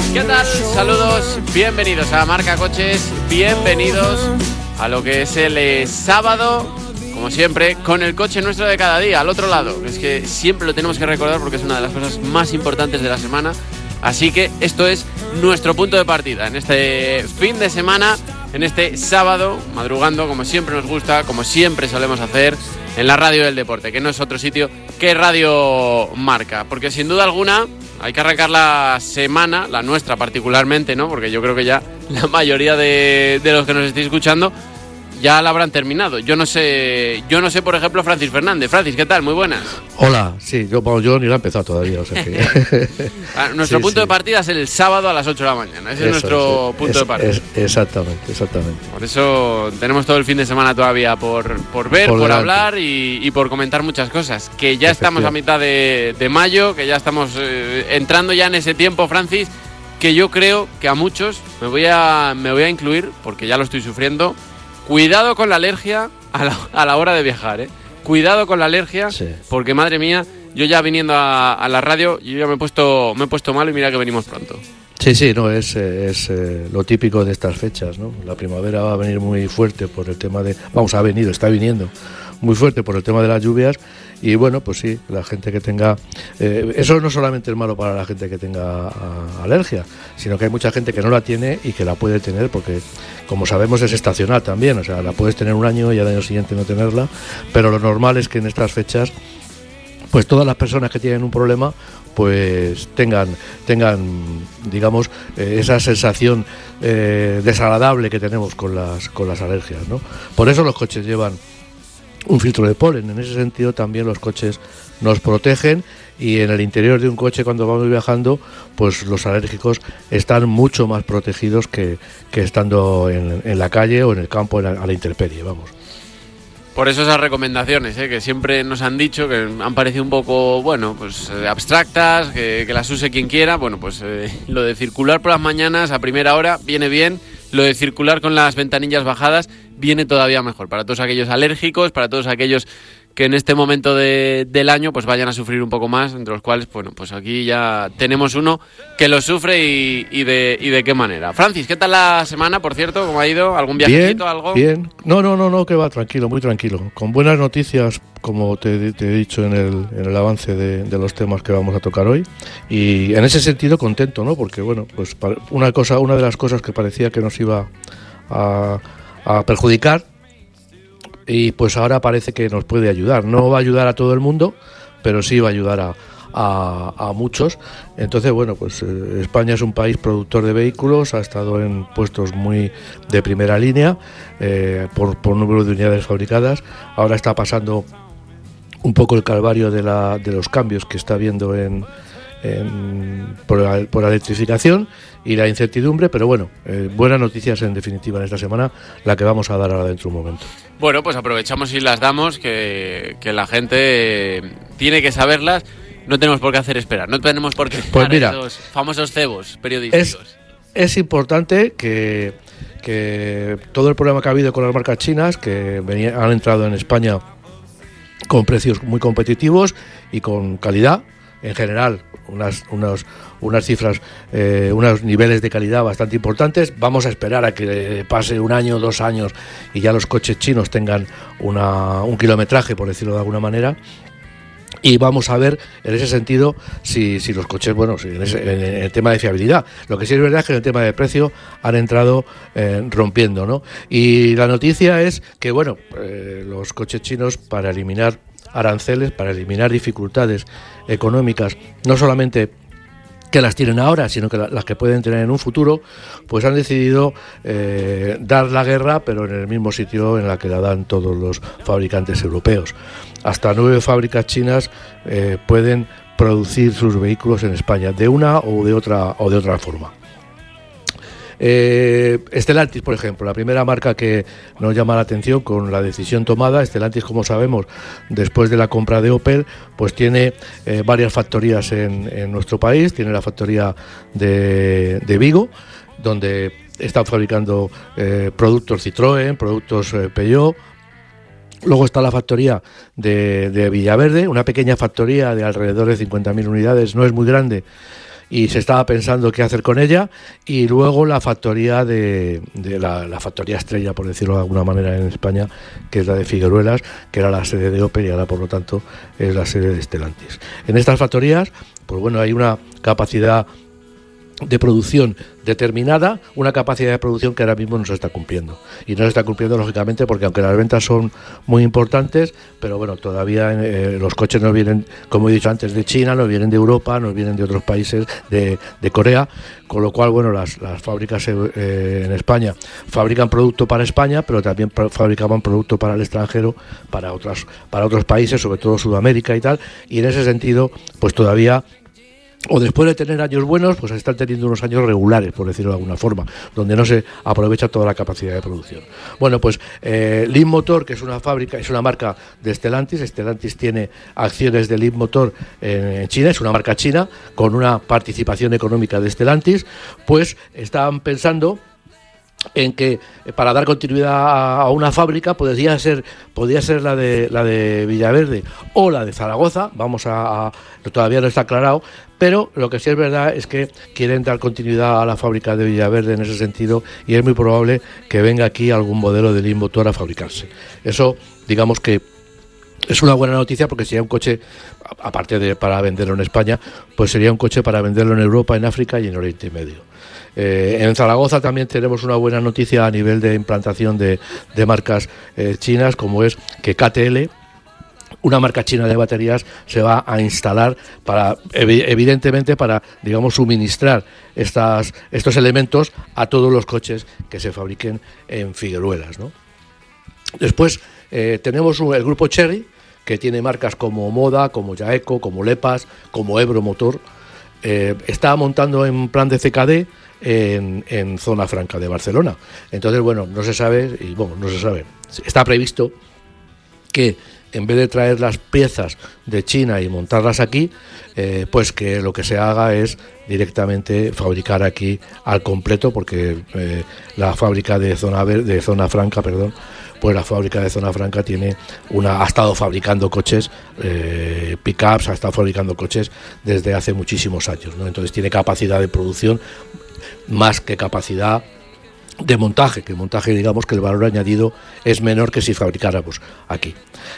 ¿Qué tal? Saludos, bienvenidos a Marca Coches, bienvenidos a lo que es el sábado, como siempre, con el coche nuestro de cada día, al otro lado. Es que siempre lo tenemos que recordar porque es una de las cosas más importantes de la semana. Así que esto es nuestro punto de partida en este fin de semana, en este sábado, madrugando, como siempre nos gusta, como siempre solemos hacer, en la radio del deporte, que no es otro sitio que Radio Marca. Porque sin duda alguna hay que arrancar la semana, la nuestra particularmente, ¿no? Porque yo creo que ya la mayoría de los que nos estéis escuchando ya la habrán terminado. Yo no sé, por ejemplo, Francis Fernández. Francis, ¿qué tal? Muy buenas. Hola, sí, yo ni lo he empezado todavía, o sea que... Nuestro punto de partida es el sábado a las 8 de la mañana. Ese es nuestro punto de partida. Exactamente. Por eso tenemos todo el fin de semana todavía por ver, por hablar y por comentar muchas cosas. Que ya estamos a mitad de mayo, que ya estamos entrando ya en ese tiempo, Francis, que yo creo que a muchos me voy a incluir, porque ya lo estoy sufriendo. Cuidado con la alergia a la hora de viajar, ¿eh? Cuidado con la alergia, sí. Porque madre mía, yo ya viniendo a la radio, yo ya me he puesto malo y mira que venimos pronto. Sí, no, es lo típico de estas fechas, ¿no? La primavera va a venir muy fuerte por el tema de... está viniendo muy fuerte por el tema de las lluvias y bueno, pues sí, la gente que tenga... eso no solamente es malo para la gente que tenga alergia, sino que hay mucha gente que no la tiene y que la puede tener porque, como sabemos, es estacional también, o sea, la puedes tener un año y al año siguiente no tenerla, pero lo normal es que en estas fechas pues todas las personas que tienen un problema pues tengan digamos, esa sensación desagradable que tenemos con las alergias, ¿no? Por eso los coches llevan un filtro de polen. En ese sentido también los coches nos protegen y en el interior de un coche cuando vamos viajando pues los alérgicos están mucho más protegidos que estando en la calle o en el campo a la intemperie, vamos. Por eso esas recomendaciones, que siempre nos han dicho, que han parecido un poco, bueno, pues abstractas, que las use quien quiera. Bueno, pues lo de circular por las mañanas a primera hora viene bien. Lo de circular con las ventanillas bajadas viene todavía mejor. Para todos aquellos alérgicos, para todos aquellos que en este momento del año pues vayan a sufrir un poco más, entre los cuales, bueno, pues aquí ya tenemos uno que lo sufre y de qué manera. Francis, ¿qué tal la semana, por cierto? ¿Cómo ha ido? ¿Algún viajecito, algo? Bien. No, que va, tranquilo, muy tranquilo. Con buenas noticias, como te he dicho en el avance de los temas que vamos a tocar hoy. Y en ese sentido contento, ¿no? Porque, bueno, pues una de las cosas que parecía que nos iba a perjudicar, y pues ahora parece que nos puede ayudar. No va a ayudar a todo el mundo, pero sí va a ayudar a muchos. Entonces, bueno, pues España es un país productor de vehículos, ha estado en puestos muy de primera línea por número de unidades fabricadas. Ahora está pasando un poco el calvario de los cambios que está habiendo por la electrificación y la incertidumbre, pero bueno, buenas noticias en definitiva en esta semana, la que vamos a dar ahora dentro de un momento. Bueno, pues aprovechamos y las damos, que la gente tiene que saberlas, no tenemos por qué hacer esperar, no tenemos por qué esperar esos famosos cebos periodísticos. Es importante que todo el problema que ha habido con las marcas chinas, que han entrado en España con precios muy competitivos y con calidad, en general, unas cifras, unos niveles de calidad bastante importantes. Vamos a esperar a que pase un año, 2 años y ya los coches chinos tengan un kilometraje, por decirlo de alguna manera. Y vamos a ver en ese sentido si los coches, bueno, en el tema de fiabilidad. Lo que sí es verdad es que en el tema de precio han entrado rompiendo, ¿no? Y la noticia es que, bueno, los coches chinos, para eliminar aranceles, para eliminar dificultades económicas, no solamente que las tienen ahora, sino que las que pueden tener en un futuro, pues han decidido dar la guerra, pero en el mismo sitio en la que la dan todos los fabricantes europeos. Hasta 9 fábricas chinas pueden producir sus vehículos en España, de una o de otra forma. Stellantis, por ejemplo, la primera marca que nos llama la atención con la decisión tomada. Stellantis, como sabemos, después de la compra de Opel, pues tiene varias factorías en nuestro país. Tiene la factoría de Vigo, donde están fabricando productos Citroën, productos Peugeot. Luego está la factoría de Villaverde, una pequeña factoría de alrededor de 50.000 unidades, no es muy grande, y se estaba pensando qué hacer con ella, y luego la factoría de la factoría estrella, por decirlo de alguna manera, en España, que es la de Figueruelas, que era la sede de Opel y ahora por lo tanto es la sede de Stellantis. En estas factorías, pues bueno, hay una capacidad de producción determinada, una capacidad de producción que ahora mismo no se está cumpliendo. Y no se está cumpliendo, lógicamente, porque aunque las ventas son muy importantes, pero bueno, todavía los coches no vienen, como he dicho antes, de China, no vienen de Europa, no vienen de otros países, de Corea, con lo cual, bueno, las fábricas en España fabrican producto para España, pero también fabricaban producto para el extranjero, para otros países, sobre todo Sudamérica y tal, y en ese sentido, pues todavía, o después de tener años buenos, pues están teniendo unos años regulares, por decirlo de alguna forma, donde no se aprovecha toda la capacidad de producción. Bueno, pues Leapmotor, que es una marca de Stellantis. Stellantis tiene acciones de Leapmotor en China, es una marca china con una participación económica de Stellantis, pues están pensando en que para dar continuidad a una fábrica podría ser la de Villaverde o la de Zaragoza. Todavía no está aclarado, pero lo que sí es verdad es que quieren dar continuidad a la fábrica de Villaverde en ese sentido, y es muy probable que venga aquí algún modelo de Leapmotor a fabricarse. Eso, digamos que es una buena noticia, porque sería un coche, aparte de para venderlo en España, pues sería un coche para venderlo en Europa, en África y en Oriente Medio. En Zaragoza también tenemos una buena noticia a nivel de implantación de marcas chinas, como es que KTL, una marca china de baterías, se va a instalar evidentemente para, digamos, suministrar estos elementos a todos los coches que se fabriquen en Figueruelas, ¿no? Después tenemos el grupo Chery, que tiene marcas como Moda, como Jaeco, como Lepas, como Ebro Motor. Está montando en plan de CKD en Zona Franca de Barcelona. Entonces, bueno, no se sabe. Está previsto que en vez de traer las piezas de China y montarlas aquí, pues que lo que se haga es directamente fabricar aquí al completo, porque la fábrica de Zona Franca, pues la fábrica de Zona Franca ha estado fabricando coches, pickups, ha estado fabricando coches desde hace muchísimos años, ¿no? Entonces tiene capacidad de producción más que capacidad de montaje, digamos que el valor añadido es menor que si fabricáramos aquí.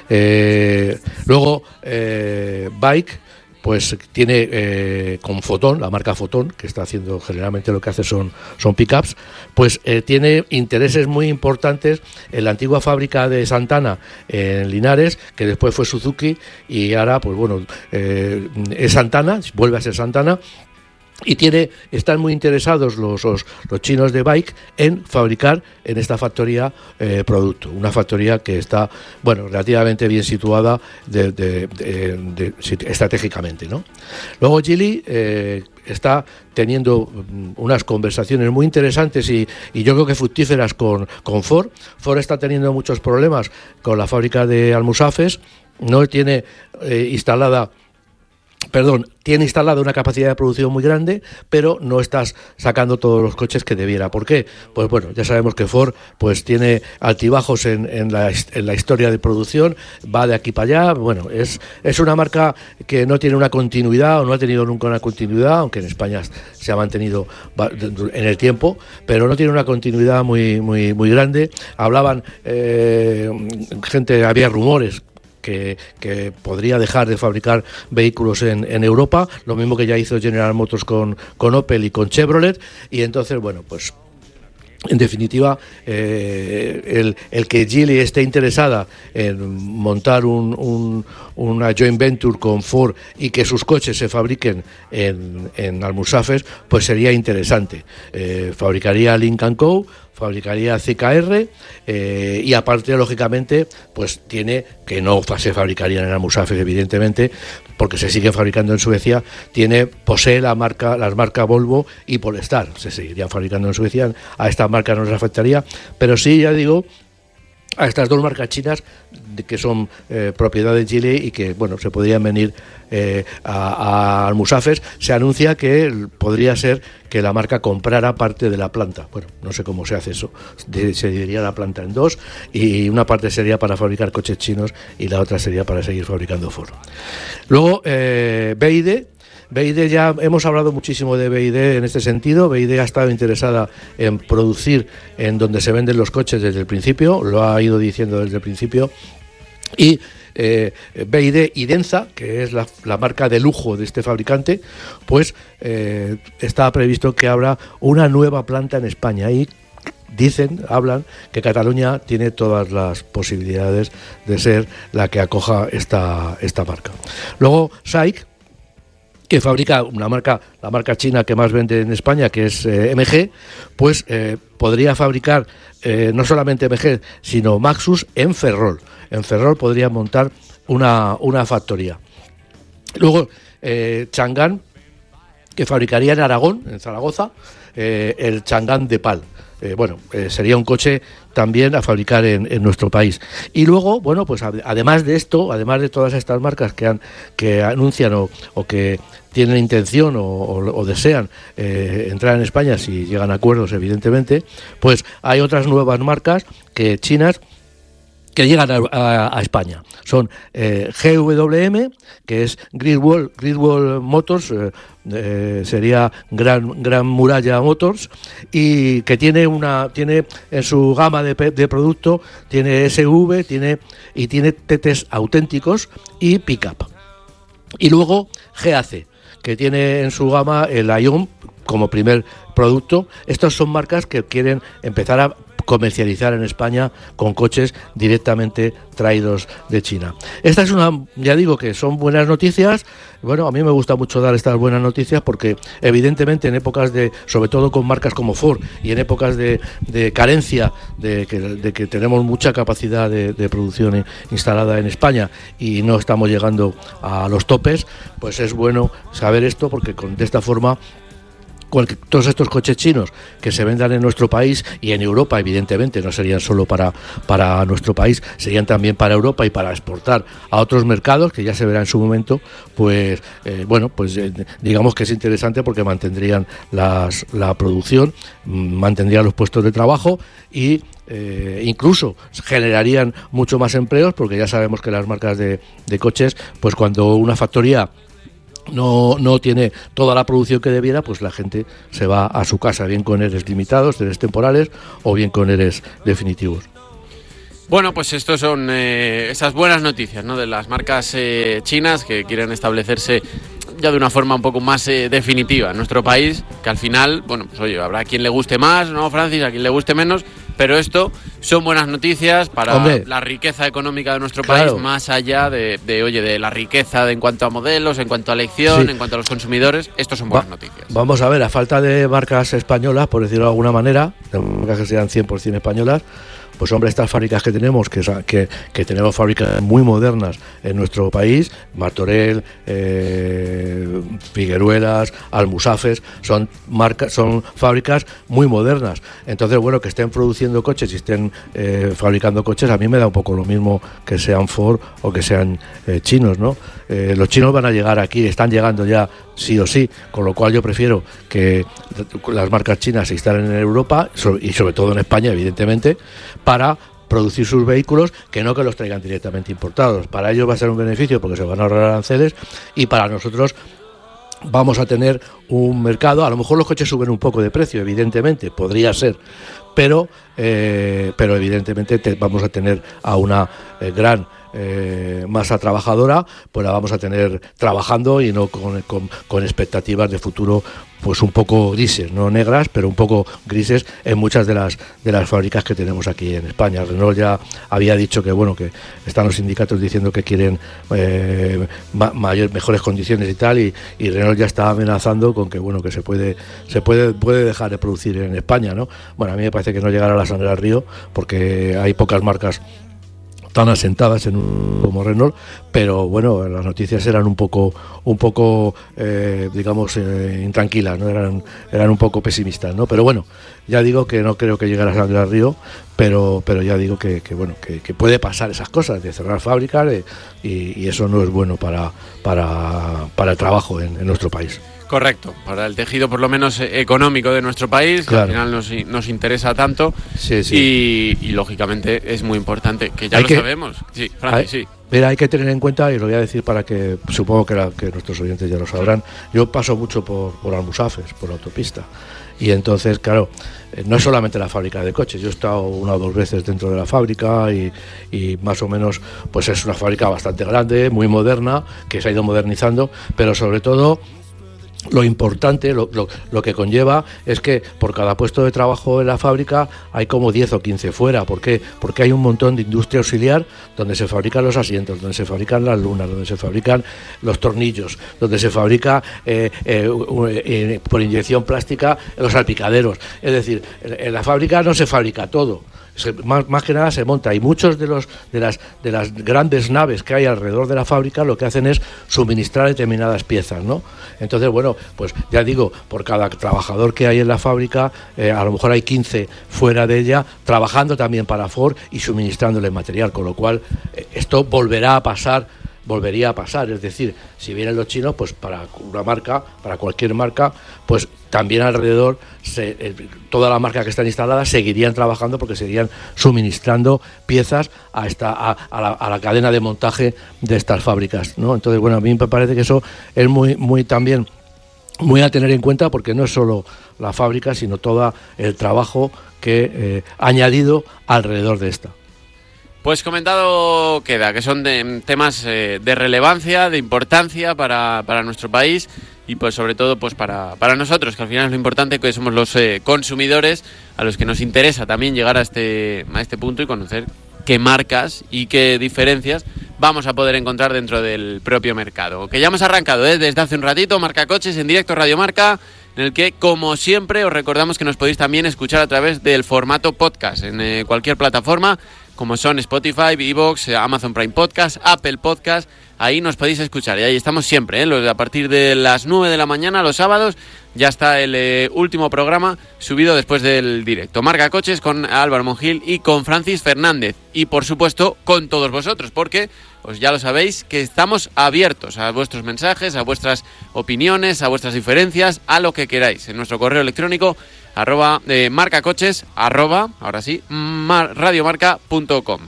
Luego Bike, pues tiene con Foton, la marca Foton, que está haciendo generalmente lo que hace son pickups, pues tiene intereses muy importantes en la antigua fábrica de Santana en Linares, que después fue Suzuki, y ahora pues bueno, es Santana, vuelve a ser Santana. Y están muy interesados los chinos de Bike en fabricar en esta factoría producto, una factoría que está, bueno, relativamente bien situada estratégicamente, ¿no? Luego Geely está teniendo unas conversaciones muy interesantes y yo creo que fructíferas con Ford. Ford está teniendo muchos problemas con la fábrica de Almusafes, no tiene tiene instalada una capacidad de producción muy grande, pero no estás sacando todos los coches que debiera. ¿Por qué? Pues bueno, ya sabemos que Ford pues tiene altibajos en la historia de producción, va de aquí para allá. Bueno, es una marca que no tiene una continuidad, o no ha tenido nunca una continuidad, aunque en España se ha mantenido en el tiempo, pero no tiene una continuidad muy, muy, muy grande. Había rumores que podría dejar de fabricar vehículos en Europa, lo mismo que ya hizo General Motors con Opel y con Chevrolet, y entonces, bueno, pues en definitiva, el que Geely esté interesada en montar una joint venture con Ford y que sus coches se fabriquen en Almusafes, pues sería interesante. Fabricaría Lynk & Co., fabricaría CKR, y aparte, lógicamente, pues tiene que no se fabricarían en Almusafes, evidentemente, porque se siguen fabricando en Suecia. Posee las marcas Volvo y Polestar, se seguirían fabricando en Suecia. A esta marca no les afectaría, pero sí, ya digo, a estas dos marcas chinas que son propiedad de Geely y que, bueno, se podrían venir a Almusafes. Se anuncia que podría ser que la marca comprara parte de la planta. Bueno, no sé cómo se hace eso. Se dividiría la planta en dos, y una parte sería para fabricar coches chinos y la otra sería para seguir fabricando Ford. Luego BYD BYD, ya hemos hablado muchísimo de BYD en este sentido. BYD ha estado interesada en producir en donde se venden los coches desde el principio, lo ha ido diciendo desde el principio. Y BYD y Denza, que es la marca de lujo de este fabricante, pues está previsto que abra una nueva planta en España y hablan que Cataluña tiene todas las posibilidades de ser la que acoja esta marca. Luego SAIC, que fabrica la marca china que más vende en España, que es MG, pues podría fabricar no solamente MG, sino Maxus en Ferrol. En Ferrol podría montar una factoría. Luego Chang'an, que fabricaría en Aragón, en Zaragoza, el Chang'an de PAL. Sería un coche también a fabricar en nuestro país. Y luego, bueno, pues además de esto, además de todas estas marcas que anuncian o que tienen intención o desean entrar en España, si llegan a acuerdos, evidentemente, pues hay otras nuevas marcas chinas que llegan a España. Son GWM, que es Great Wall Motors, sería Gran Muralla Motors, y que tiene en su gama de producto, tiene SV, tiene TTs auténticos y pickup. Y luego GAC, que tiene en su gama el Ion como primer producto. Estas son marcas que quieren empezar a comercializar en España con coches directamente traídos de China. Esta es ya digo que son buenas noticias. Bueno, a mí me gusta mucho dar estas buenas noticias porque evidentemente en épocas sobre todo con marcas como Ford y en épocas de carencia, de que tenemos mucha capacidad de producción instalada en España y no estamos llegando a los topes, pues es bueno saber esto porque de esta forma todos estos coches chinos que se vendan en nuestro país y en Europa, evidentemente, no serían solo para nuestro país, serían también para Europa y para exportar a otros mercados, que ya se verá en su momento, pues digamos que es interesante porque mantendrían la producción, mantendrían los puestos de trabajo y incluso generarían mucho más empleos, porque ya sabemos que las marcas de coches, pues cuando una factoría no tiene toda la producción que debiera, pues la gente se va a su casa, bien con ERES limitados, ERES temporales o bien con ERES definitivos. Bueno, pues estos son esas buenas noticias, ¿no?, de las marcas chinas que quieren establecerse ya de una forma un poco más definitiva en nuestro país, que al final, bueno, pues oye, habrá quien le guste más, ¿no, Francis?, a quien le guste menos, pero esto son buenas noticias para la riqueza económica de nuestro país, más allá de la riqueza en cuanto a modelos, en cuanto a elección, en cuanto a los consumidores. Estos son buenas noticias. Vamos a ver, a falta de marcas españolas, por decirlo de alguna manera, de marcas que sean 100% españolas, pues hombre, estas fábricas que tenemos, que tenemos fábricas muy modernas en nuestro país, Martorell, Figueruelas, Almusafes, son fábricas muy modernas. Entonces, bueno, que estén produciendo coches y estén fabricando coches, a mí me da un poco lo mismo que sean Ford o que sean chinos, ¿no? Los chinos van a llegar aquí, están llegando ya sí o sí, con lo cual yo prefiero que las marcas chinas se instalen en Europa y sobre todo en España, evidentemente, para producir sus vehículos, que no que los traigan directamente importados. Para ellos va a ser un beneficio porque se van a ahorrar aranceles y para nosotros vamos a tener un mercado. A lo mejor los coches suben un poco de precio, evidentemente, podría ser, pero evidentemente vamos a tener a una gran masa trabajadora, pues la vamos a tener trabajando y no con expectativas de futuro pues un poco grises, no negras, pero un poco grises en muchas de las fábricas que tenemos aquí en España. Renault ya había dicho que bueno, que están los sindicatos diciendo que quieren mejores condiciones y tal, y Renault ya está amenazando con que bueno, que se puede dejar de producir en España, ¿no? Bueno, a mí me parece que no llegará a la sangre al río porque hay pocas marcas tan asentadas como Renault, pero bueno, las noticias eran un poco digamos intranquilas, ¿no? Eran un poco pesimistas, ¿no? Pero bueno, ya digo que no creo que llegue a la sangre al río, pero ya digo que bueno, que puede pasar esas cosas de cerrar fábricas y eso no es bueno para el trabajo en nuestro país. Correcto, para el tejido por lo menos económico de nuestro país, claro, que al final nos interesa tanto, sí. Y lógicamente es muy importante, que ya sabemos. Sí, Francis, sí. Mira, hay que tener en cuenta, y lo voy a decir para que, supongo que nuestros oyentes ya lo sabrán, yo paso mucho por Almusafes, por la autopista, y entonces, claro, no es solamente la fábrica de coches, yo he estado 1 o 2 veces dentro de la fábrica y más o menos pues es una fábrica bastante grande, muy moderna, que se ha ido modernizando, pero sobre todo lo importante, lo que conlleva es que por cada puesto de trabajo en la fábrica hay como 10 o 15 fuera. ¿Por qué? Porque hay un montón de industria auxiliar donde se fabrican los asientos, donde se fabrican las lunas, donde se fabrican los tornillos, donde se fabrica por inyección plástica los salpicaderos. Es decir, en la fábrica no se fabrica todo. Más que nada se monta, y muchos de las grandes naves que hay alrededor de la fábrica lo que hacen es suministrar determinadas piezas, ¿no? Entonces, bueno, pues ya digo, por cada trabajador que hay en la fábrica, a lo mejor hay 15 fuera de ella trabajando también para Ford y suministrándole material, con lo cual esto volvería a pasar, es decir, si vienen los chinos, pues para una marca, para cualquier marca, pues también alrededor toda la marca que están instaladas seguirían trabajando, porque seguirían suministrando piezas a la cadena de montaje de estas fábricas, ¿no? Entonces, bueno, a mí me parece que eso es muy también muy a tener en cuenta, porque no es solo la fábrica, sino todo el trabajo que añadido alrededor de esta. Pues comentado queda, que son temas de relevancia, de importancia para nuestro país y pues sobre todo pues para nosotros, que al final es lo importante, que somos los consumidores, a los que nos interesa también llegar a este punto y conocer qué marcas y qué diferencias vamos a poder encontrar dentro del propio mercado. Que ya hemos arrancado desde hace un ratito, Marca Coches en directo Radio Marca, en el que, como siempre, os recordamos que nos podéis también escuchar a través del formato podcast en cualquier plataforma, como son Spotify, iVoox, Amazon Prime Podcast, Apple Podcast. Ahí nos podéis escuchar y ahí estamos siempre, a partir de las 9 de la mañana los sábados ya está el último programa subido después del directo. Marca Coches con Álvaro Mongil y con Francis Fernández, y por supuesto con todos vosotros, porque pues ya lo sabéis que estamos abiertos a vuestros mensajes, a vuestras opiniones, a vuestras diferencias, a lo que queráis en nuestro correo electrónico @marcacoches @radiomarca.com,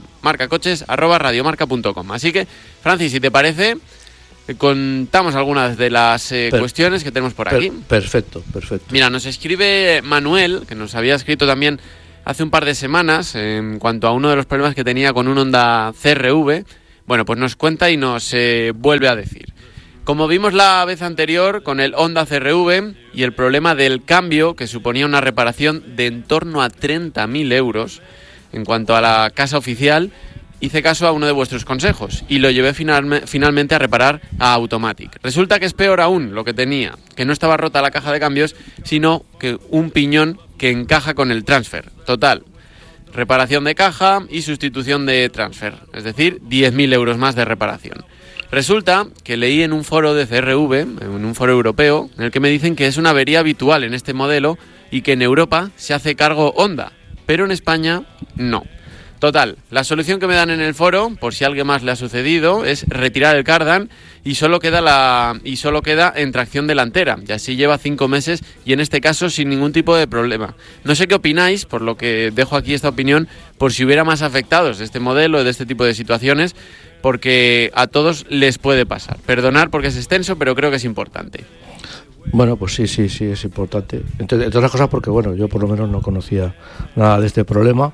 marcacoches@radiomarca.com. Así que, Francis, si te parece, contamos algunas de las cuestiones que tenemos por aquí. Perfecto. Mira, nos escribe Manuel, que nos había escrito también hace un par de semanas en cuanto a uno de los problemas que tenía con un Honda CR-V. Bueno, pues nos cuenta y nos vuelve a decir. Como vimos la vez anterior con el Honda CR-V y el problema del cambio, que suponía una reparación de en torno a 30.000 euros, en cuanto a la casa oficial, hice caso a uno de vuestros consejos y lo llevé finalmente a reparar a Automatic. Resulta que es peor aún lo que tenía, que no estaba rota la caja de cambios, sino que un piñón que encaja con el transfer. Total, reparación de caja y sustitución de transfer, es decir, 10.000 euros más de reparación. Resulta que leí en un foro de CRV, en un foro europeo, en el que me dicen que es una avería habitual en este modelo y que en Europa se hace cargo Honda, pero en España no. Total, la solución que me dan en el foro, por si a alguien más le ha sucedido, es retirar el cardan y solo queda en tracción delantera, y así lleva 5 meses y en este caso sin ningún tipo de problema. No sé qué opináis, por lo que dejo aquí esta opinión, por si hubiera más afectados de este modelo, de este tipo de situaciones, porque a todos les puede pasar. Perdonar porque es extenso, pero creo que es importante. Bueno, pues sí, es importante. Entre otras cosas porque, bueno, yo por lo menos no conocía nada de este problema,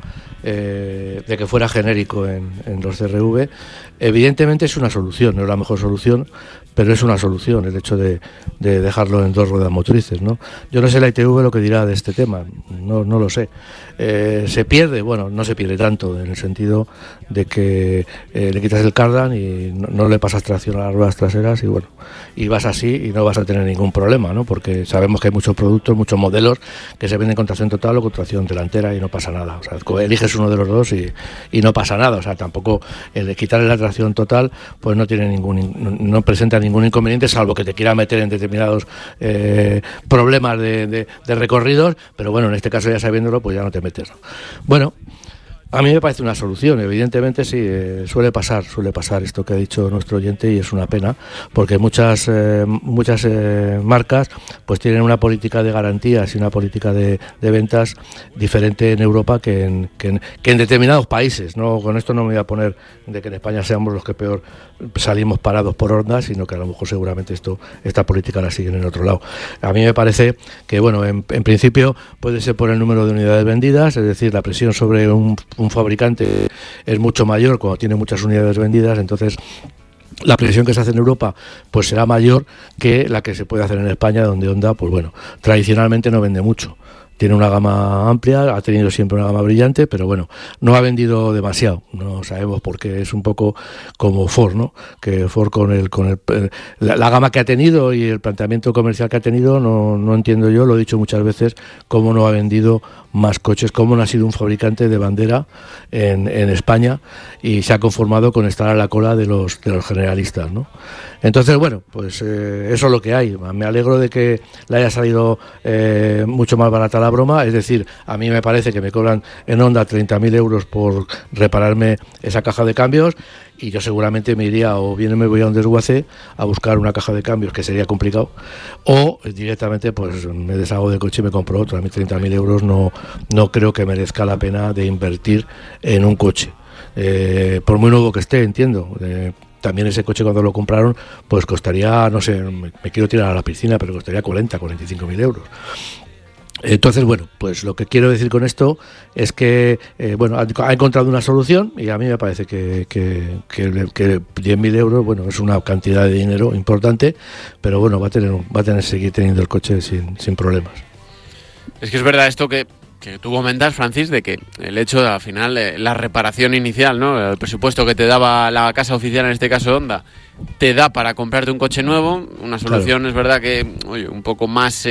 de que fuera genérico en los CRV. Evidentemente es una solución, no es la mejor solución, pero es una solución el hecho de dejarlo en 2 ruedas motrices, ¿no? Yo no sé la ITV lo que dirá de este tema, no lo sé. ¿Se pierde? Bueno, no se pierde tanto, en el sentido de que le quitas el cardan y no le pasas tracción a las ruedas traseras y bueno, y vas así y no vas a tener ningún problema, ¿no? Porque sabemos que hay muchos productos, muchos modelos que se venden con tracción total o con tracción delantera y no pasa nada. O sea, eliges uno de los dos y no pasa nada. O sea, tampoco el quitarle la tracción total pues no tiene no presenta ningún inconveniente, salvo que te quiera meter en determinados problemas de recorridos, pero bueno, en este caso ya sabiéndolo pues ya no te metes, ¿no? Bueno, A mí me parece una solución, evidentemente sí, suele pasar esto que ha dicho nuestro oyente y es una pena, porque muchas marcas pues tienen una política de garantías y una política de ventas diferente en Europa que en determinados países. No, con esto no me voy a poner de que en España seamos los que peor salimos parados por Honda, sino que a lo mejor seguramente esta política la siguen en otro lado. A mí me parece que, bueno, en principio puede ser por el número de unidades vendidas, es decir, la presión sobre un fabricante es mucho mayor cuando tiene muchas unidades vendidas, entonces la presión que se hace en Europa pues será mayor que la que se puede hacer en España, donde Honda, pues bueno, tradicionalmente no vende mucho. Tiene una gama amplia, ha tenido siempre una gama brillante, pero bueno, no ha vendido demasiado. No sabemos por qué, es un poco como Ford, ¿no? Que Ford con la gama que ha tenido y el planteamiento comercial que ha tenido, no entiendo yo, lo he dicho muchas veces, cómo no ha vendido más coches, cómo no ha sido un fabricante de bandera en España y se ha conformado con estar a la cola de los generalistas, ¿no? Entonces, bueno, pues eso es lo que hay. Me alegro de que le haya salido mucho más barata la broma, es decir, a mí me parece que me cobran en Honda 30.000 euros por repararme esa caja de cambios y yo seguramente me iría o bien me voy a un desguace a buscar una caja de cambios, que sería complicado, o directamente pues me deshago del coche y me compro otro. A mí 30.000 euros no creo que merezca la pena de invertir en un coche, por muy nuevo que esté, entiendo. También ese coche cuando lo compraron pues costaría, no sé, me quiero tirar a la piscina, pero costaría 45.000 euros. Entonces, bueno, pues lo que quiero decir con esto es que, bueno, ha encontrado una solución y a mí me parece que 10.000 euros, bueno, es una cantidad de dinero importante, pero bueno, va a tener que seguir teniendo el coche sin problemas. Es que es verdad esto que tú comentas, Francis, de que el hecho de, al final, la reparación inicial, ¿no? El presupuesto que te daba la casa oficial, en este caso Honda, te da para comprarte un coche nuevo. Una solución, claro. Es verdad que, oye, un poco más,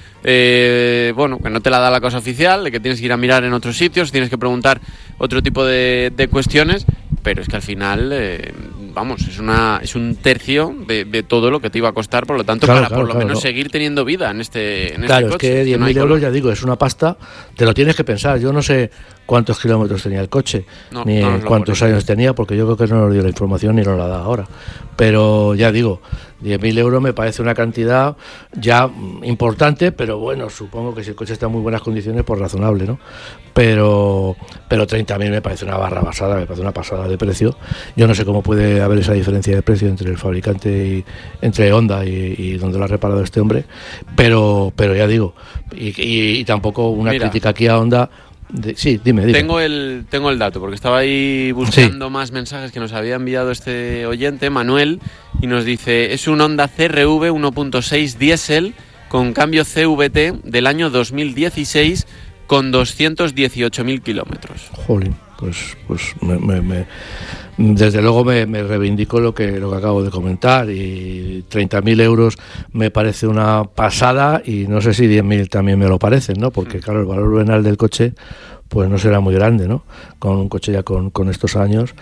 bueno, que no te la da la casa oficial, de que tienes que ir a mirar en otros sitios, tienes que preguntar otro tipo de cuestiones, pero es que al final, vamos, es un tercio de todo lo que te iba a costar, por lo tanto, claro, para por lo menos seguir teniendo vida en este claro, coche. Es que 10.000 euros, ya digo, es una pasta, te lo tienes que pensar. Yo no sé cuántos kilómetros tenía el coche, ni cuántos años tenía, porque yo creo que no nos dio la información ni nos la da ahora. Pero ya digo, 10.000 euros me parece una cantidad ya importante, pero bueno, supongo que si el coche está en muy buenas condiciones, pues razonable, ¿no? Pero 30.000 me parece una barra basada, me parece una pasada de precio. Yo no sé cómo puede haber esa diferencia de precio entre el fabricante y entre Honda y donde lo ha reparado este hombre, pero ya digo, y tampoco una crítica aquí a Honda. Sí, dime. Tengo el dato, porque estaba ahí buscando más mensajes que nos había enviado este oyente, Manuel, y nos dice, es un Honda CR-V 1.6 diésel con cambio CVT del año 2016 con 218.000 kilómetros. Jolín, pues desde luego me reivindico lo que acabo de comentar, y 30.000 euros me parece una pasada, y no sé si 10.000 también me lo parecen, ¿no? Porque claro, el valor venal del coche pues no será muy grande, ¿no? Con un coche ya con estos años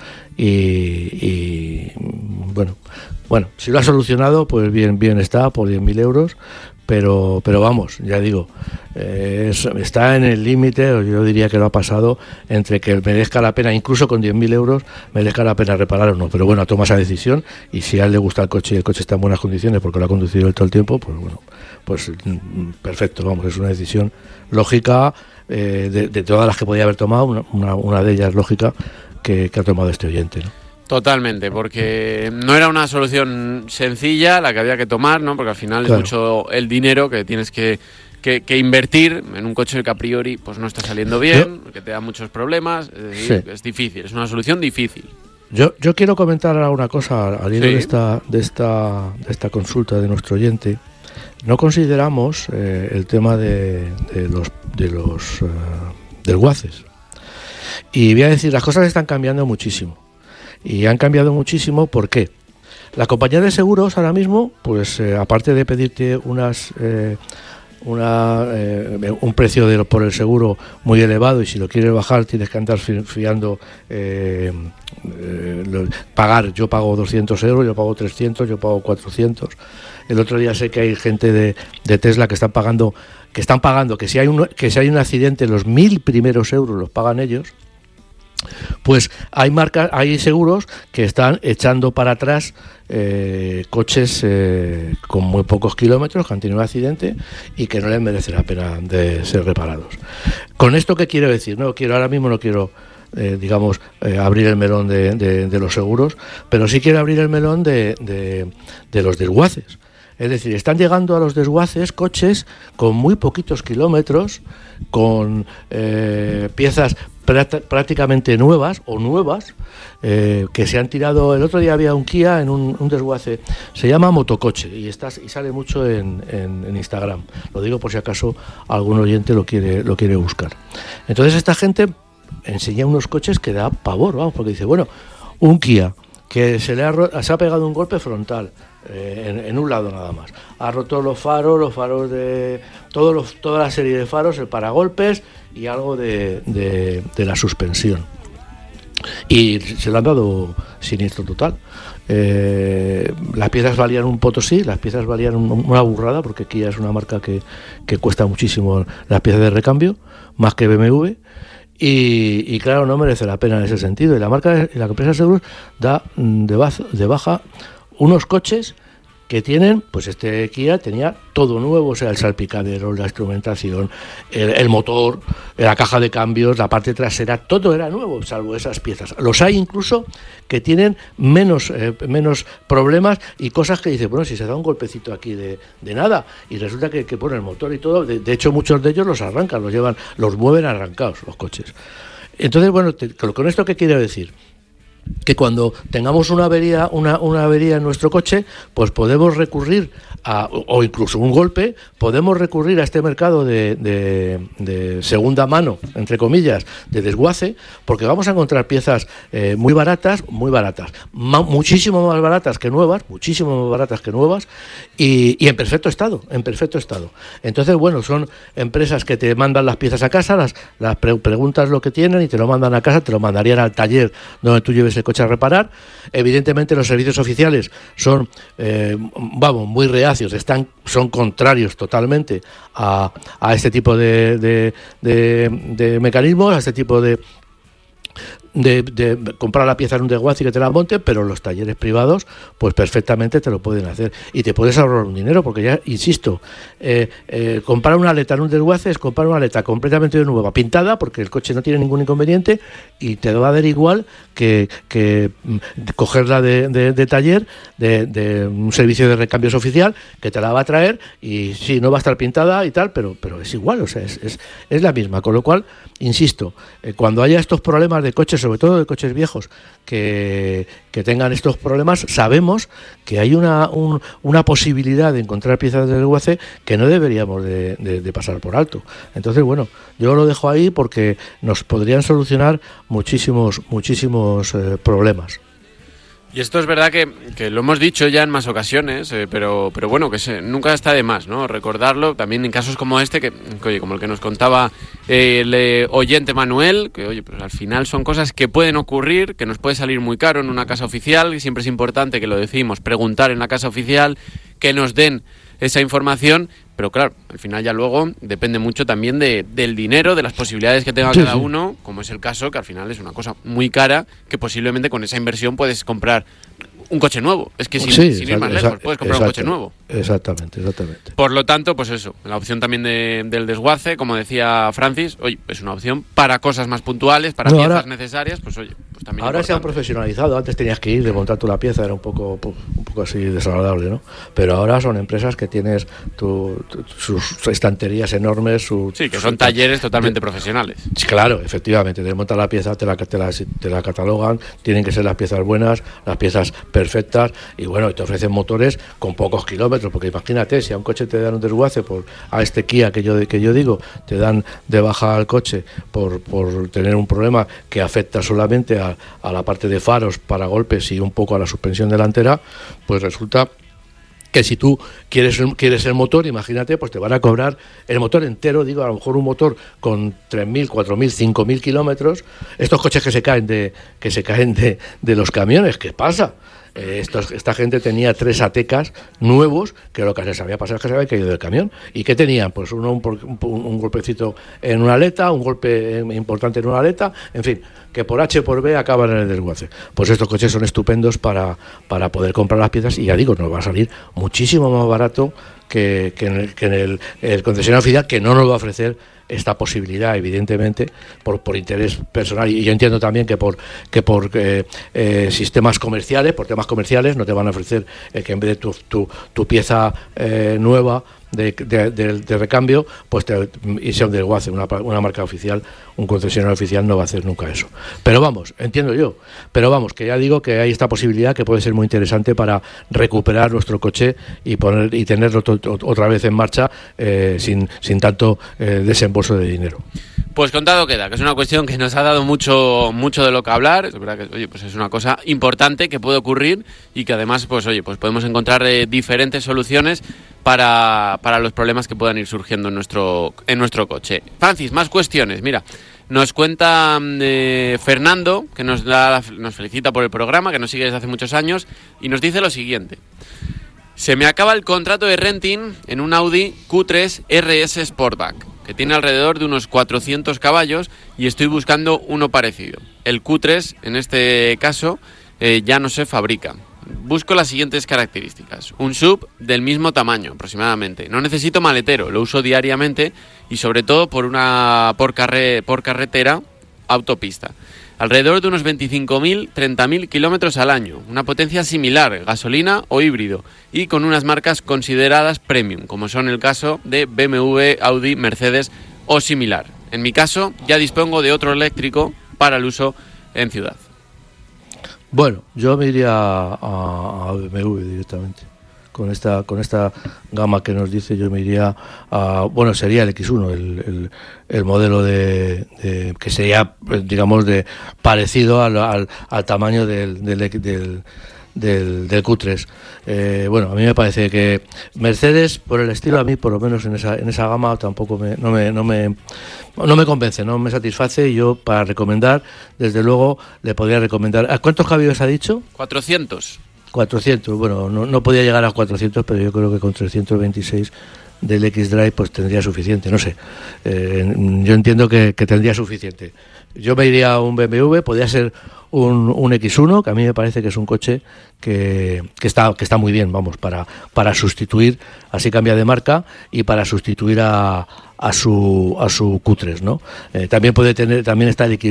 y bueno, si lo ha solucionado, pues bien está, por 10.000 euros. Pero vamos, ya digo, está en el límite, yo diría que lo ha pasado, entre que merezca la pena, incluso con 10.000 euros, merezca la pena reparar o no. Pero bueno, toma esa decisión, y si a él le gusta el coche y el coche está en buenas condiciones porque lo ha conducido él todo el tiempo, pues bueno, pues perfecto, vamos, es una decisión lógica, de todas las que podía haber tomado, una de ellas lógica que ha tomado este oyente, ¿no? Totalmente, porque no era una solución sencilla la que había que tomar, ¿no? Porque al final claro, es mucho el dinero que tienes que invertir en un coche que a priori pues no está saliendo bien, que te da muchos problemas, es decir, es difícil, es una solución difícil. Yo quiero comentar ahora una cosa al hilo de esta consulta de nuestro oyente. No consideramos el tema del desguaces. Y voy a decir, las cosas están cambiando muchísimo. Y han cambiado muchísimo, ¿por qué? La compañía de seguros ahora mismo, pues aparte de pedirte un precio por el seguro muy elevado, y si lo quieres bajar tienes que andar fiando, pagar, yo pago 200 euros, yo pago 300, yo pago 400. El otro día sé que hay gente de Tesla que están pagando que si hay un accidente, los 1.000 primeros euros los pagan ellos. Pues hay seguros que están echando para atrás coches con muy pocos kilómetros que han tenido un accidente y que no les merece la pena de ser reparados. ¿Con esto qué quiero decir? Ahora mismo no quiero abrir el melón de los seguros, pero sí quiero abrir el melón de los desguaces. Es decir, están llegando a los desguaces coches con muy poquitos kilómetros, con piezas prácticamente nuevas o nuevas, que se han tirado. El otro día había un Kia en un desguace, se llama Motocoche, y sale mucho en Instagram. Lo digo por si acaso algún oyente lo quiere buscar. Entonces esta gente enseña unos coches que da pavor, vamos, porque dice, bueno, un Kia que se ha pegado un golpe frontal en un lado nada más, ha roto los faros de toda la serie de faros, el paragolpes y algo de la suspensión, y se le han dado siniestro total. Las piezas valían un potosí, las piezas valían una burrada, porque Kia es una marca que cuesta muchísimo las piezas de recambio, más que BMW. Y claro, no merece la pena en ese sentido. Y la empresa de seguros da de baja unos coches que tienen, pues este Kia tenía todo nuevo, o sea, el salpicadero, la instrumentación, el motor, la caja de cambios, la parte trasera, todo era nuevo, salvo esas piezas. Los hay incluso que tienen menos problemas y cosas que dicen, bueno, si se da un golpecito aquí de nada, y resulta que pone el motor y todo, de hecho muchos de ellos los arrancan, los mueven arrancados los coches. Entonces, bueno, con esto, ¿qué quiero decir? Que cuando tengamos una avería en nuestro coche, pues podemos recurrir o incluso un golpe, podemos recurrir a este mercado de segunda mano, entre comillas, de desguace, porque vamos a encontrar piezas muy baratas, muchísimo más baratas que nuevas, y en perfecto estado. Entonces, bueno, son empresas que te mandan las piezas a casa, las preguntas lo que tienen y te lo mandan a casa, te lo mandarían al taller donde tú lleves el coche a reparar. Evidentemente los servicios oficiales son muy reacios, son contrarios totalmente a este tipo de mecanismos, a este tipo de comprar la pieza en un desguace y que te la monte, pero los talleres privados pues perfectamente te lo pueden hacer y te puedes ahorrar un dinero, porque ya insisto, comprar una aleta en un desguace es comprar una aleta completamente nueva, pintada, porque el coche no tiene ningún inconveniente y te va a dar igual que cogerla de taller, de un servicio de recambios oficial, que te la va a traer y sí, no va a estar pintada y tal, pero es igual, o sea, es la misma, con lo cual, insisto, cuando haya estos problemas de coches, sobre todo de coches viejos, que tengan estos problemas, sabemos que hay una posibilidad de encontrar piezas de desguace que no deberíamos de pasar por alto. Entonces, bueno, yo lo dejo ahí porque nos podrían solucionar muchísimos problemas. Y esto es verdad que lo hemos dicho ya en más ocasiones, pero bueno, que nunca está de más, ¿no? Recordarlo también en casos como este, que oye, como el que nos contaba el oyente Manuel, que oye, pues al final son cosas que pueden ocurrir, que nos puede salir muy caro en una casa oficial, y siempre es importante, que lo decimos, preguntar en la casa oficial, que nos den esa información, pero claro, al final ya luego depende mucho también del dinero, de las posibilidades que tenga cada uno, como es el caso, que al final es una cosa muy cara, que posiblemente con esa inversión puedes comprar un coche nuevo. Es que sin ir más lejos, puedes comprar un coche nuevo. Exactamente. Por lo tanto, pues eso, la opción también del desguace, como decía Francis, oye, es una opción para cosas más puntuales, para piezas necesarias, pues oye, pues también ahora importante. Se han profesionalizado. Antes tenías que ir, desmontar tú la pieza, era un poco así desagradable, ¿no? Pero ahora son empresas que tienes sus estanterías enormes, que son talleres totalmente profesionales. Claro, efectivamente, desmontas la pieza, te la catalogan, tienen que ser las piezas buenas, las piezas perfectas, y bueno, te ofrecen motores con pocos kilómetros, porque imagínate, si a un coche te dan un desguace a este Kia que yo digo, te dan de baja al coche por tener un problema que afecta solamente a la parte de faros, paragolpes y un poco a la suspensión delantera, pues resulta que si tú quieres el motor, imagínate, pues te van a cobrar el motor entero, digo, a lo mejor un motor con 3.000, 4.000, 5.000 kilómetros, estos coches que se caen de los camiones, ¿qué pasa? Esta gente tenía 3 Atecas nuevos, que lo que se sabía pasar es que se había caído del camión. ¿Y qué tenían? Pues un golpecito en una aleta, un golpe importante en una aleta, en fin, que por H por B acaban en el desguace. Pues estos coches son estupendos para poder comprar las piezas, y ya digo, nos va a salir muchísimo más barato que en el concesionario oficial, que no nos va a ofrecer esta posibilidad, evidentemente, por interés personal. Y yo entiendo también que por sistemas comerciales, por temas comerciales, no te van a ofrecer que en vez de tu pieza nueva de recambio, pues irse a un desguace. Una marca oficial, un concesionario oficial no va a hacer nunca eso. Pero vamos, entiendo yo, que ya digo que hay esta posibilidad que puede ser muy interesante para recuperar nuestro coche y tenerlo otra vez en marcha sin tanto desembolso de dinero. Pues contado queda, que es una cuestión que nos ha dado mucho de lo que hablar. Es verdad que, pues es una cosa importante que puede ocurrir y que además, pues podemos encontrar diferentes soluciones para los problemas que puedan ir surgiendo en nuestro coche. Francis, más cuestiones. Mira, nos cuenta Fernando, que nos felicita por el programa, que nos sigue desde hace muchos años, y nos dice lo siguiente: se me acaba el contrato de renting en un Audi Q3 RS Sportback, que tiene alrededor de unos 400 caballos, y estoy buscando uno parecido. El Q3, en este caso, ya no se fabrica. Busco las siguientes características: un SUV del mismo tamaño aproximadamente. No necesito maletero, lo uso diariamente y sobre todo por carretera, autopista. Alrededor de unos 25.000, 30.000 kilómetros al año. Una potencia similar, gasolina o híbrido, y con unas marcas consideradas premium, como son el caso de BMW, Audi, Mercedes o similar. En mi caso, ya dispongo de otro eléctrico para el uso en ciudad. Bueno, yo me iría a BMW directamente. Con esta gama que nos dice, yo me iría a... Bueno, sería el X1, el modelo que sería, digamos, parecido al tamaño del Q3. Bueno, a mí me parece que Mercedes, por el estilo, a mí por lo menos en esa gama tampoco no me convence, no me satisface. Y yo, para recomendar, desde luego le podría recomendar. ¿A cuántos caballos ha dicho? 400. Bueno, no podía llegar a 400, pero yo creo que con 326 del X-Drive pues tendría suficiente, no sé. Yo entiendo que tendría suficiente. Yo me iría a un BMW, podría ser un X1, que a mí me parece que es un coche que está muy bien, vamos, para sustituir, así cambia de marca, y para sustituir a su Q3, ¿no? También está el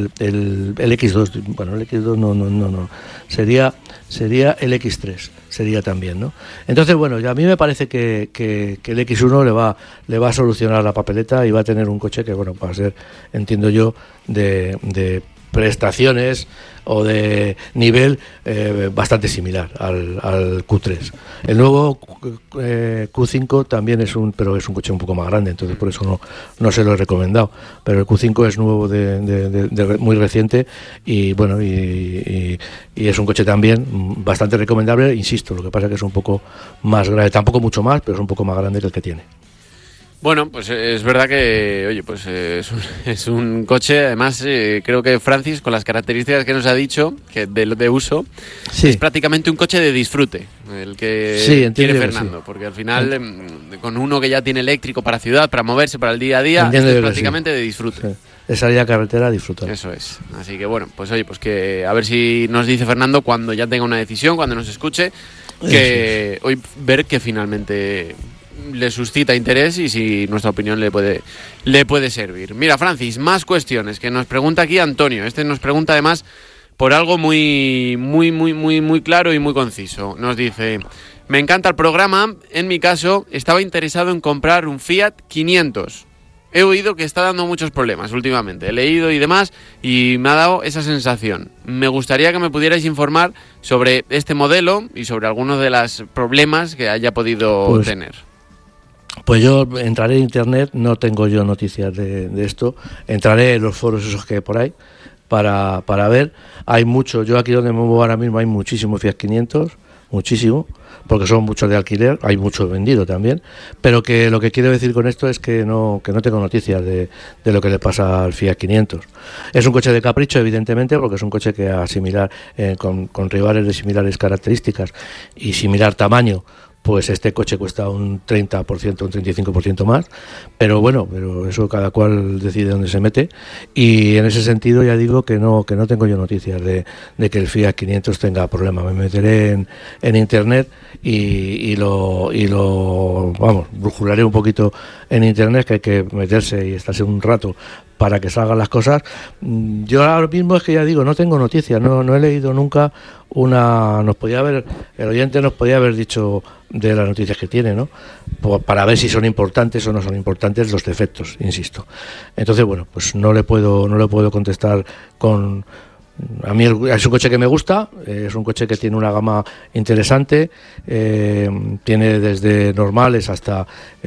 X2, bueno, el X2 no, sería el X3, sería también, ¿no? Entonces, bueno, ya a mí me parece que el X1 le va a solucionar la papeleta y va a tener un coche que, bueno, va a ser, entiendo yo, de prestaciones o de nivel bastante similar al Q3. El nuevo Q5 también pero es un coche un poco más grande, entonces por eso no se lo he recomendado. Pero el Q5 es nuevo, de muy reciente, y bueno, y es un coche también bastante recomendable, insisto. Lo que pasa es que es un poco más grande, tampoco mucho más, pero es un poco más grande que el que tiene. Bueno, pues es verdad que, oye, pues es un coche, además creo que Francis, con las características que nos ha dicho, que de uso, sí, es prácticamente un coche de disfrute, el que quiere Fernando, sí, porque al final con uno que ya tiene eléctrico para ciudad, para moverse, para el día a día, es prácticamente de disfrute. Sí. De salir a carretera a disfrutar. Eso es. Así que bueno, pues oye, pues que a ver si nos dice Fernando cuando ya tenga una decisión, cuando nos escuche, que hoy ver que finalmente le suscita interés y si nuestra opinión le puede servir. Mira, Francis, más cuestiones que nos pregunta aquí Antonio. Este nos pregunta además por algo muy claro y muy conciso. Nos dice: me encanta el programa. En mi caso, estaba interesado en comprar un Fiat 500. He oído que está dando muchos problemas últimamente. He leído y demás y me ha dado esa sensación. Me gustaría que me pudierais informar sobre este modelo y sobre algunos de los problemas que haya podido tener. Pues yo entraré en internet, no tengo yo noticias de esto, entraré en los foros esos que hay por ahí para ver. Hay mucho, yo aquí donde me muevo ahora mismo hay muchísimos Fiat 500, muchísimo, porque son muchos de alquiler, hay mucho vendido también, pero que lo que quiero decir con esto es que no tengo noticias de lo que le pasa al Fiat 500. Es un coche de capricho, evidentemente, porque es un coche que a similar con rivales de similares características y similar tamaño, pues este coche cuesta un 30%, un 35% más, pero bueno, pero eso cada cual decide dónde se mete, y en ese sentido ya digo que no tengo yo noticias de que el Fiat 500 tenga problema. Me meteré en internet y lo vamos, brujularé un poquito en internet, que hay que meterse y estarse un rato para que salgan las cosas. Yo ahora mismo es que ya digo, no tengo noticias, no he leído nunca el oyente nos podía haber dicho de las noticias que tiene, ¿no? Para ver si son importantes o no son importantes los defectos, insisto. Entonces, bueno, pues no le puedo contestar con... A mí es un coche que me gusta, es un coche que tiene una gama interesante, tiene desde normales hasta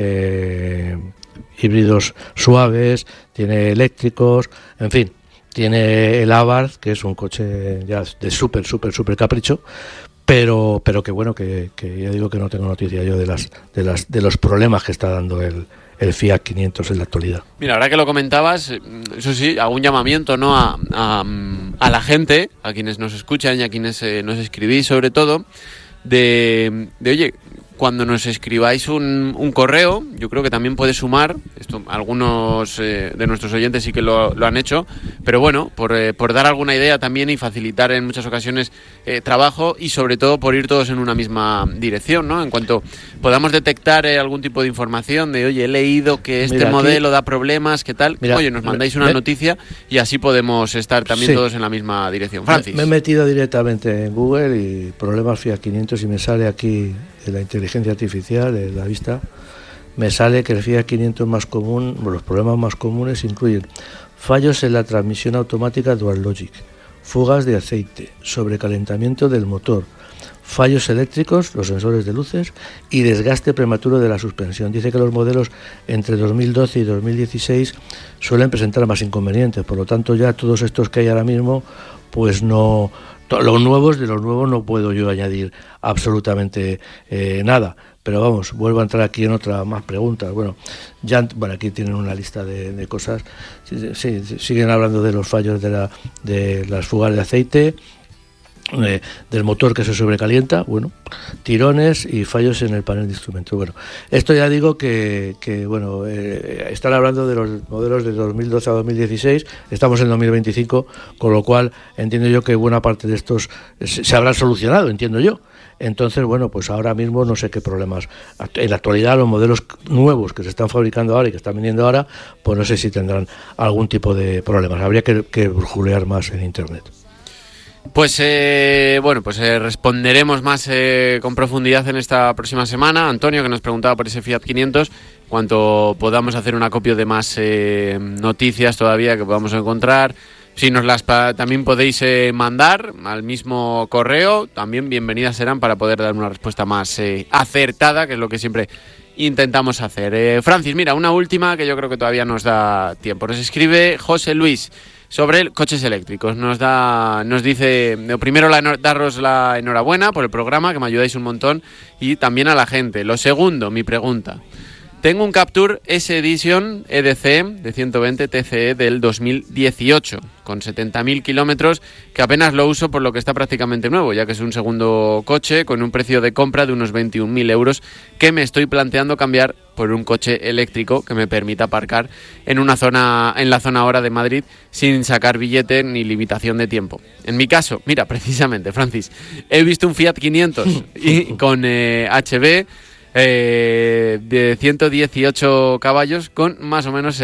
híbridos suaves, tiene eléctricos, en fin. Tiene el Abarth, que es un coche ya de súper capricho, pero que bueno, que ya digo que no tengo noticia yo de los problemas que está dando el Fiat 500 en la actualidad. Mira, ahora que lo comentabas, eso sí, hago un llamamiento, ¿no?, a la gente, a quienes nos escuchan y a quienes nos escribís sobre todo, de oye, cuando nos escribáis un correo, yo creo que también puede sumar, esto algunos de nuestros oyentes sí que lo han hecho, pero bueno, por dar alguna idea también y facilitar en muchas ocasiones trabajo, y sobre todo por ir todos en una misma dirección, ¿no? En cuanto podamos detectar algún tipo de información de, oye, he leído que este modelo da problemas, ¿qué tal? Oye, nos mandáis una noticia y así podemos estar también todos en la misma dirección. Francis. Me he metido directamente en Google y problemas Fiat 500 y me sale aquí de la inteligencia artificial, de la vista, me sale que el Fiat 500 más común, los problemas más comunes incluyen fallos en la transmisión automática Dual Logic, fugas de aceite, sobrecalentamiento del motor, fallos eléctricos, los sensores de luces, y desgaste prematuro de la suspensión. Dice que los modelos entre 2012 y 2016 suelen presentar más inconvenientes, por lo tanto ya todos estos que hay ahora mismo, pues no... De los nuevos no puedo yo añadir absolutamente nada, pero vamos, vuelvo a entrar aquí en otra más preguntas. Bueno, aquí tienen una lista de cosas. Sí, siguen hablando de los fallos de las fugas de aceite, del motor que se sobrecalienta, bueno, tirones y fallos en el panel de instrumentos. Bueno, esto ya digo que bueno, están hablando de los modelos de 2012 a 2016, estamos en 2025, con lo cual entiendo yo que buena parte de estos se habrán solucionado, entiendo yo. Entonces, bueno, pues ahora mismo no sé qué problemas. En la actualidad, los modelos nuevos que se están fabricando ahora y que están vendiendo ahora, pues no sé si tendrán algún tipo de problemas. Habría que brujulear más en internet. Pues responderemos más con profundidad en esta próxima semana. Antonio, que nos preguntaba por ese Fiat 500, cuanto podamos hacer un acopio de más noticias todavía que podamos encontrar. Si nos las también podéis mandar al mismo correo, también bienvenidas serán para poder dar una respuesta más acertada, que es lo que siempre intentamos hacer. Francis, mira, una última que yo creo que todavía nos da tiempo. Nos escribe José Luis sobre coches eléctricos. Nos dice, primero daros la enhorabuena por el programa, que me ayudáis un montón, y también a la gente. Lo segundo, mi pregunta. Tengo un Captur S-Edition EDC de 120 TCE del 2018, con 70.000 kilómetros, que apenas lo uso, por lo que está prácticamente nuevo, ya que es un segundo coche con un precio de compra de unos 21.000 euros, que me estoy planteando cambiar por un coche eléctrico que me permita aparcar en la zona ahora de Madrid sin sacar billete ni limitación de tiempo. En mi caso, mira, precisamente, Francis, he visto un Fiat 500 y con HB de 118 caballos con más o menos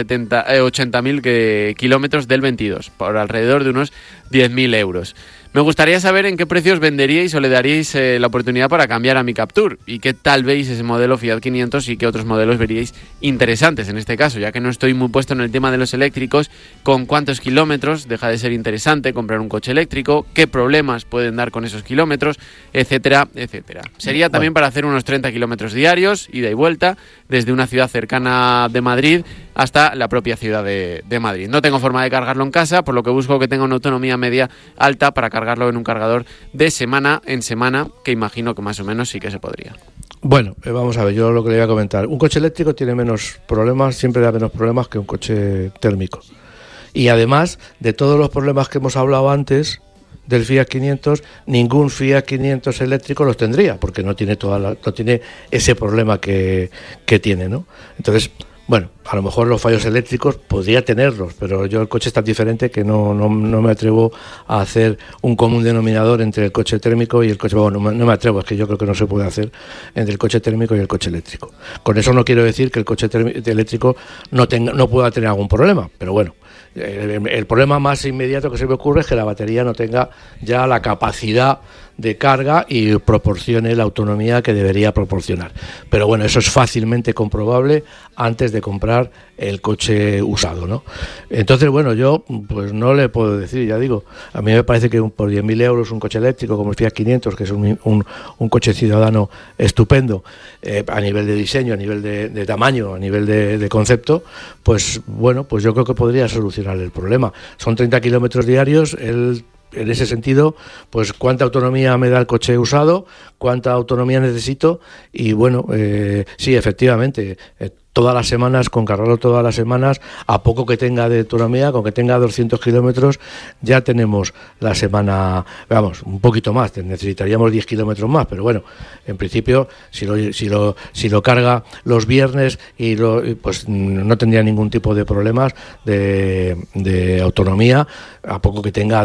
80.000 kilómetros del 22, por alrededor de unos 10.000 euros. Me gustaría saber en qué precios venderíais o le daríais la oportunidad para cambiar a mi Captur, y qué tal veis ese modelo Fiat 500 y qué otros modelos veríais interesantes en este caso, ya que no estoy muy puesto en el tema de los eléctricos. ¿Con cuántos kilómetros deja de ser interesante comprar un coche eléctrico? ¿Qué problemas pueden dar con esos kilómetros? Etcétera, etcétera. Sería también para hacer unos 30 kilómetros diarios, ida y vuelta, desde una ciudad cercana de Madrid, hasta la propia ciudad de Madrid. No tengo forma de cargarlo en casa, por lo que busco que tenga una autonomía media alta para cargarlo en un cargador de semana en semana, que imagino que más o menos sí que se podría. Bueno, vamos a ver, yo lo que le voy a comentar. Un coche eléctrico tiene menos problemas, siempre da menos problemas que un coche térmico. Y además de todos los problemas que hemos hablado antes del Fiat 500, ningún Fiat 500 eléctrico los tendría, porque no tiene no tiene ese problema que tiene, ¿no? Entonces, bueno, a lo mejor los fallos eléctricos podría tenerlos, pero yo el coche es tan diferente que no me atrevo a hacer un común denominador entre el coche térmico y el coche... Bueno, no me atrevo, es que yo creo que no se puede hacer entre el coche térmico y el coche eléctrico. Con eso no quiero decir que el coche eléctrico no pueda tener algún problema, pero bueno, el problema más inmediato que se me ocurre es que la batería no tenga ya la capacidad de carga y proporcione la autonomía que debería proporcionar. Pero bueno, eso es fácilmente comprobable antes de comprar el coche usado, ¿no? Entonces, bueno, yo pues no le puedo decir, ya digo, a mí me parece que por 10.000 euros un coche eléctrico como el Fiat 500, que es un coche ciudadano estupendo, a nivel de diseño, a nivel de tamaño, a nivel de concepto, pues bueno, pues yo creo que podría solucionar el problema. Son 30 kilómetros diarios, en ese sentido, pues cuánta autonomía me da el coche usado, cuánta autonomía necesito y bueno, sí, efectivamente, todas las semanas, con cargarlo todas las semanas, a poco que tenga de autonomía, con que tenga 200 kilómetros, ya tenemos la semana, vamos, un poquito más, necesitaríamos 10 kilómetros más, pero bueno, en principio, si lo carga los viernes, pues no tendría ningún tipo de problemas de autonomía, a poco que tenga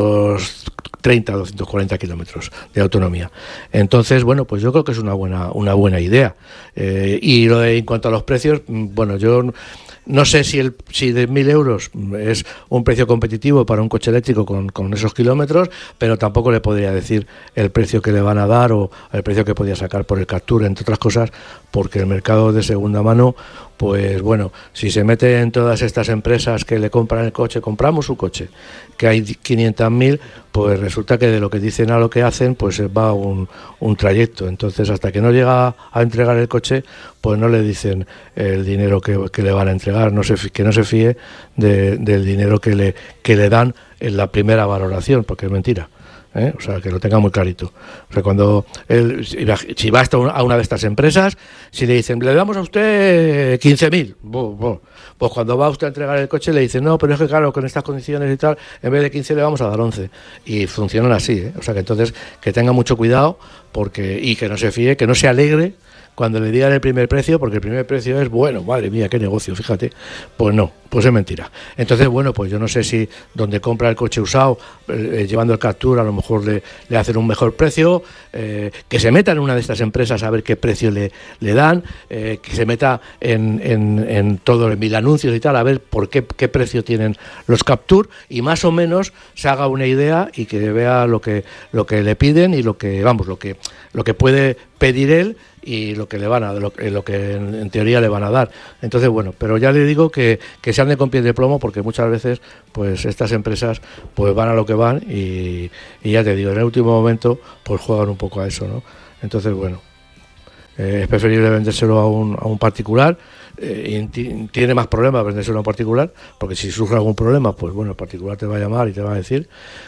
230, 240 kilómetros de autonomía. Entonces, bueno, pues yo creo que es una buena idea. Y en cuanto a los precios, bueno, yo no sé si de 1.000 euros es un precio competitivo para un coche eléctrico con esos kilómetros, pero tampoco le podría decir el precio que le van a dar o el precio que podía sacar por el Captur, entre otras cosas, porque el mercado de segunda mano, pues bueno, si se mete en todas estas empresas que le compran el coche, compramos su coche, que hay 500.000, pues resulta que de lo que dicen a lo que hacen, pues va un trayecto. Entonces, hasta que no llega a entregar el coche, pues no le dicen el dinero que le van a entregar, que no se fíe del dinero que le dan en la primera valoración, porque es mentira. O sea, que lo tenga muy clarito. O sea, cuando si va a una de estas empresas, si le dicen, le damos a usted 15.000, pues cuando va usted a entregar el coche le dicen, no, pero es que claro, con estas condiciones y tal, en vez de 15 le vamos a dar 11. Y funcionan así, O sea, que entonces que tenga mucho cuidado y que no se fíe, que no se alegre cuando le digan el primer precio, porque el primer precio es, bueno, madre mía, qué negocio, fíjate. Pues no, pues es mentira. Entonces, bueno, pues yo no sé si donde compra el coche usado, llevando el Captur, a lo mejor le hacen un mejor precio, que se meta en una de estas empresas a ver qué precio le dan, que se meta en todo, en 1000 anuncios y tal, a ver por qué precio tienen los Captur, y más o menos se haga una idea y que vea lo que le piden y lo que puede pedir él y lo que le van a lo que en teoría le van a dar. Entonces, bueno, pero ya le digo que se ande con pies de plomo, porque muchas veces pues estas empresas pues van a lo que van y ya te digo, en el último momento pues juegan un poco a eso, ¿no? Entonces, bueno, es preferible vendérselo a un particular, y tiene más problemas vendérselo a un particular, porque si surge algún problema, pues bueno, el particular te va a llamar y te va a decir,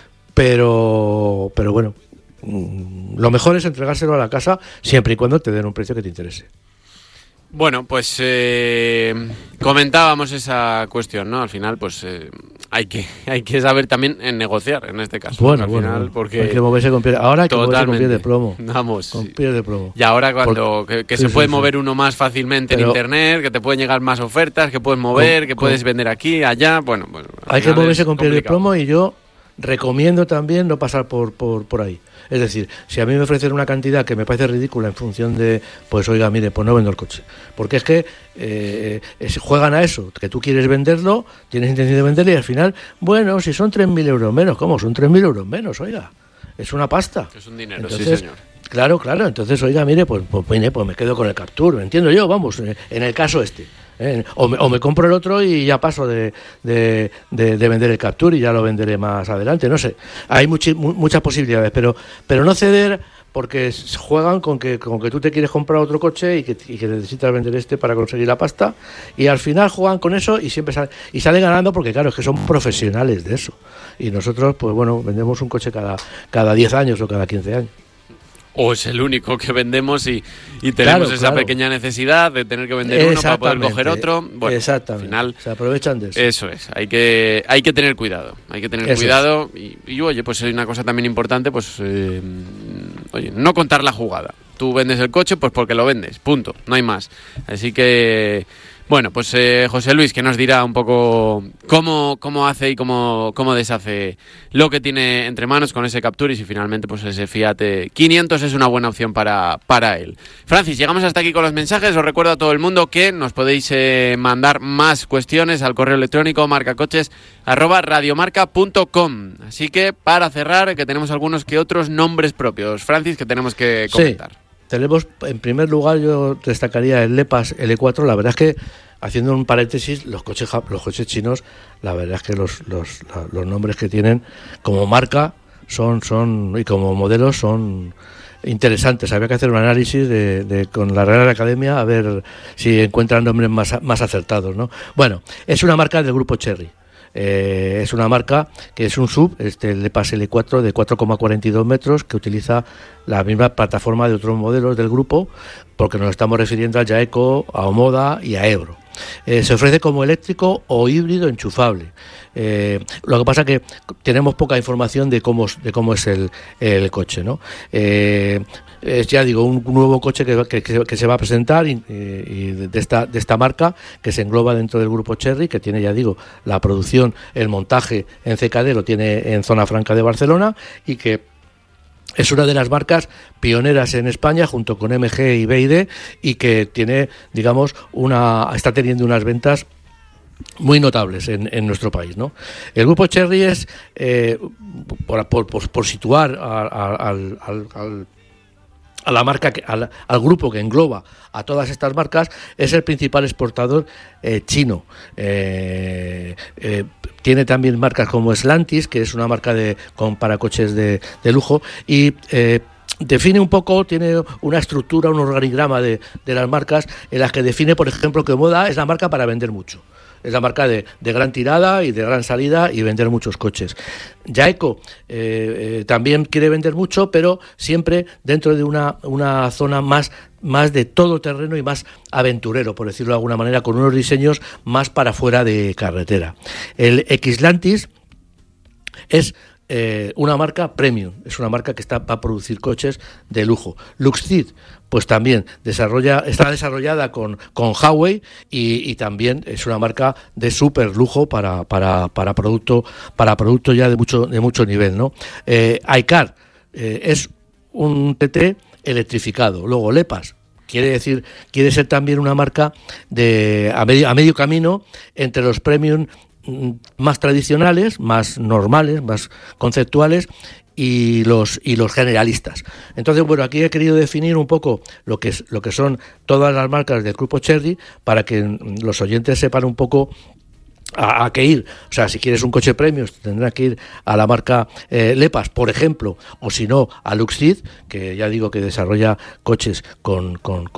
pero bueno, lo mejor es entregárselo a la casa siempre y cuando te den un precio que te interese. Bueno, pues comentábamos esa cuestión, ¿no? Al final, pues hay que saber también en negociar, en este caso. Bueno, al final, porque hay que moverse con pie. Ahora hay que moverse con pie de plomo. Vamos. Con pie de plomo. Y ahora cuando que se puede mover uno más fácilmente en internet, que te pueden llegar más ofertas, que puedes mover, que puedes vender aquí, allá, bueno. Hay que moverse con pie de plomo, y yo recomiendo también no pasar por ahí. Es decir, si a mí me ofrecen una cantidad que me parece ridícula en función de, pues oiga, mire, pues no vendo el coche. Porque es que juegan a eso, que tú quieres venderlo, tienes intención de venderlo y al final, bueno, si son 3.000 euros menos, ¿cómo? Son 3.000 euros menos, oiga. Es una pasta. Es un dinero, entonces, sí, señor. Claro, entonces, oiga, mire, pues me quedo con el Captur, entiendo yo, vamos, en el caso este. O me compro el otro y ya paso de vender el Captur y ya lo venderé más adelante, no sé. Hay muchas posibilidades, pero no ceder porque juegan con que tú te quieres comprar otro coche y que necesitas vender este para conseguir la pasta, y al final juegan con eso y siempre salen ganando, porque claro, es que son profesionales de eso. Y nosotros, pues bueno, vendemos un coche cada 10 años o cada 15 años. O es el único que vendemos y tenemos esa pequeña necesidad de tener que vender uno para poder coger otro. Bueno, al final se aprovechan de eso. Eso es, hay que tener cuidado. Hay que tener cuidado y oye, pues hay una cosa también importante, pues oye, no contar la jugada. Tú vendes el coche pues porque lo vendes, punto, no hay más. Así que bueno, pues José Luis, que nos dirá un poco cómo hace y cómo deshace lo que tiene entre manos con ese Captur, y si finalmente pues ese Fiat 500 es una buena opción para él. Francis, llegamos hasta aquí con los mensajes. Os recuerdo a todo el mundo que nos podéis mandar más cuestiones al correo electrónico marcacoches@radiomarca.com. Así que para cerrar, que tenemos algunos que otros nombres propios, Francis, que tenemos que comentar. Sí. Tenemos, en primer lugar, yo destacaría el Lepas L4. La verdad es que, haciendo un paréntesis, los coches chinos, la verdad es que los nombres que tienen como marca son y como modelos son interesantes. Había que hacer un análisis con la Real Academia a ver si encuentran nombres más acertados, ¿no? Bueno, es una marca del grupo Chery. Es una marca que es un sub, el Lepas L4 de 4,42 metros, que utiliza la misma plataforma de otros modelos del grupo, porque nos estamos refiriendo al Jaeco, a Omoda y a Ebro. Se ofrece como eléctrico o híbrido enchufable. Lo que pasa es que tenemos poca información de cómo es el coche, ¿no? Es, ya digo, un nuevo coche que se va a presentar y de esta marca, que se engloba dentro del grupo Chery, que tiene, ya digo, la producción, el montaje en CKD lo tiene en Zona Franca de Barcelona, y que es una de las marcas pioneras en España junto con MG y BYD, y que tiene, digamos, está teniendo unas ventas muy notables en nuestro país, ¿no? El grupo Chery es, por situar a la marca, al grupo que engloba a todas estas marcas, es el principal exportador chino. Tiene también marcas como Stellantis, que es una marca para coches de lujo, y define un poco, tiene una estructura, un organigrama de las marcas, en las que define, por ejemplo, que Omoda es la marca para vender mucho. Es la marca de gran tirada y de gran salida y vender muchos coches. Jaeco también quiere vender mucho, pero siempre dentro de una zona más de todo terreno y más aventurero, por decirlo de alguna manera, con unos diseños más para fuera de carretera. El Stellantis es una marca premium, es una marca que va a producir coches de lujo. Luxcid, pues también está desarrollada con Huawei, y también es una marca de súper lujo para producto ya de mucho nivel, ¿no? iCar es un TT electrificado. Luego Lepas quiere ser también una marca a medio camino entre los premium más tradicionales, más normales, más conceptuales, y los generalistas. Entonces, bueno, aquí he querido definir un poco lo que son todas las marcas del grupo Chery, para que los oyentes sepan un poco a qué ir. O sea, si quieres un coche premium, tendrás que ir a la marca Lepas, por ejemplo, o si no, a Luxcid, que ya digo que desarrolla coches con